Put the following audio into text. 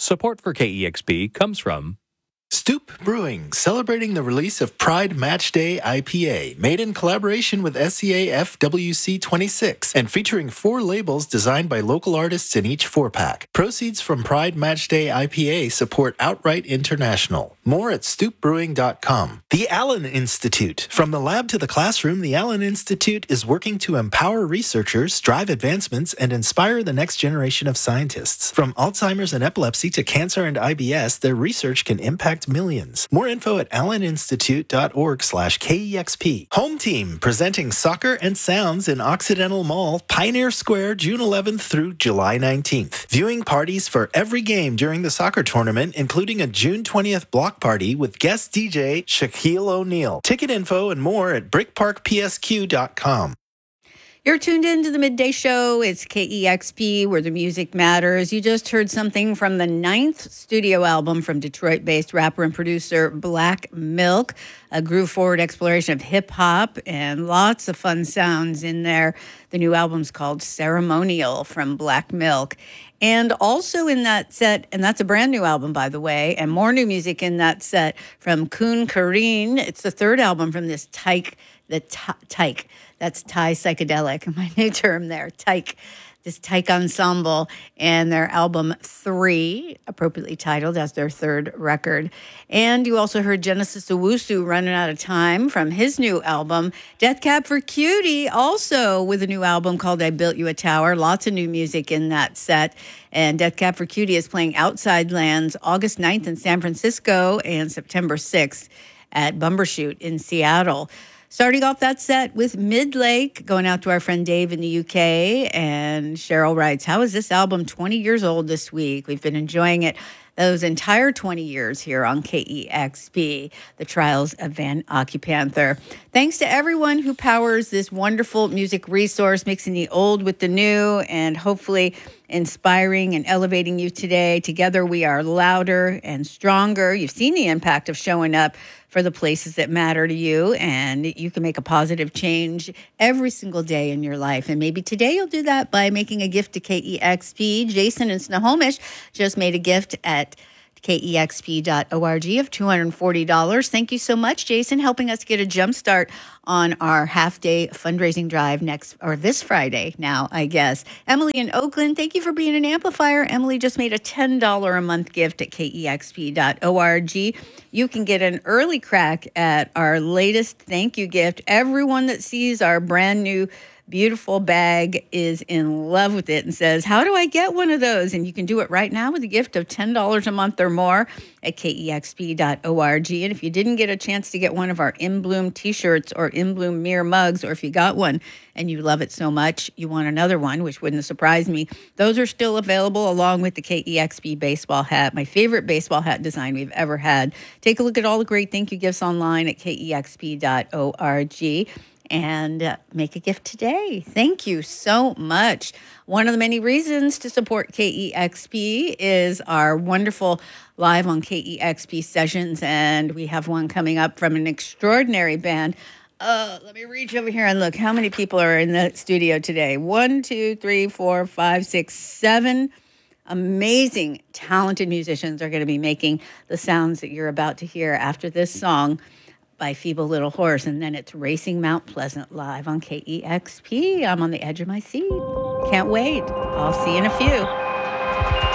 Support for KEXP comes from Stoop Brewing, celebrating the release of Pride Matchday IPA, made in collaboration with SCA FWC 26 and featuring 4 labels designed by local artists in each 4-pack. Proceeds from Pride Matchday IPA support Outright International. More at stoopbrewing.com. The Allen Institute. From the lab to the classroom, the Allen Institute is working to empower researchers, drive advancements, and inspire the next generation of scientists. From Alzheimer's and epilepsy to cancer and IBS, their research can impact millions. More info at alleninstitute.org/KEXP. Home Team, presenting soccer and sounds in Occidental Mall, Pioneer Square, June 11th through July 19th. Viewing parties for every game during the soccer tournament, including a June 20th block party with guest DJ Shaquille O'Neal. Ticket info and more at brickparkpsq.com. You're tuned in to the Midday Show. It's KEXP, where the music matters. You just heard something from the 9th studio album from Detroit-based rapper and producer Black Milk, a groove-forward exploration of hip-hop and lots of fun sounds in there. The new album's called Ceremonial from Black Milk. And also in that set, and that's a brand new album, by the way, and more new music in that set from Kun Kareen. It's the 3rd album from this Tyke. That's Thai psychedelic, my new term there, Tyke. This Tyke ensemble, and their album 3, appropriately titled as their 3rd record. And you also heard Genesis Owusu, Running Out of Time, from his new album. Death Cab for Cutie, also with a new album called I Built You a Tower. Lots of new music in that set. And Death Cab for Cutie is playing Outside Lands August 9th in San Francisco and September 6th at Bumbershoot in Seattle. Starting off that set with Midlake, going out to our friend Dave in the UK. And Cheryl writes, how is this album 20 years old this week? We've been enjoying it those entire 20 years here on KEXP, The Trials of Van Occupanther. Thanks to everyone who powers this wonderful music resource, mixing the old with the new, and hopefully inspiring and elevating you today. Together we are louder and stronger. You've seen the impact of showing up for the places that matter to you, and you can make a positive change every single day in your life. And maybe today you'll do that by making a gift to KEXP. Jason in Snohomish just made a gift at KEXP.org of $240. Thank you so much, Jason, helping us get a jump start on our half-day fundraising drive this Friday now, I guess. Emily in Oakland, thank you for being an amplifier. Emily just made a $10 a month gift at KEXP.org. You can get an early crack at our latest thank you gift. Everyone that sees our brand new beautiful bag is in love with it and says, how do I get one of those? And you can do it right now with a gift of $10 a month or more at KEXP.org. And if you didn't get a chance to get one of our In Bloom t-shirts or In Bloom mirror mugs, or if you got one and you love it so much, you want another one, which wouldn't surprise me, those are still available along with the KEXP baseball hat, my favorite baseball hat design we've ever had. Take a look at all the great thank you gifts online at KEXP.org. And make a gift today. Thank you so much. One of the many reasons to support KEXP is our wonderful live on KEXP sessions, and we have one coming up from an extraordinary band. Let me reach over here and look how many people are in the studio today. 1, 2, 3, 4, 5, 6, 7 amazing, talented musicians are going to be making the sounds that you're about to hear after this song by Feeble Little Horse, and then it's Racing Mount Pleasant live on KEXP. I'm on the edge of my seat. Can't wait. I'll see you in a few.